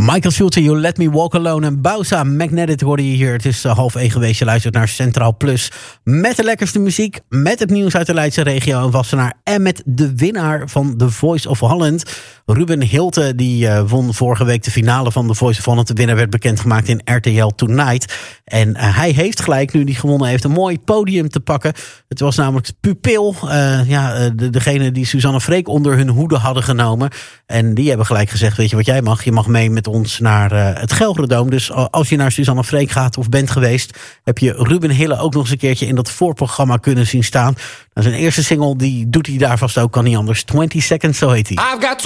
Michael Schulte, You Let Me Walk Alone en Bausa Magnetic hoorde je hier. Het is 12:30 geweest, je luistert naar Centraal Plus. Met de lekkerste muziek, met het nieuws uit de Leidse regio en Wassenaar. En met de winnaar van The Voice of Holland. Ruben Hilte, die won vorige week de finale van The Voice of Holland. De winnaar werd bekendgemaakt in RTL Tonight. En hij heeft gelijk, nu hij gewonnen heeft, een mooi podium te pakken. Het was namelijk Pupil, degene die Suzanne Freek onder hun hoede hadden genomen. En die hebben gelijk gezegd, weet je wat jij mag? Je mag mee met ons naar het Gelredome. Dus als je naar Suzanne Freek gaat of bent geweest, heb je Ruben Hille ook nog eens een keertje in dat voorprogramma kunnen zien staan. Nou, zijn eerste single, die doet hij daar vast ook, kan niet anders. 20 Seconds, zo heet hij. I've got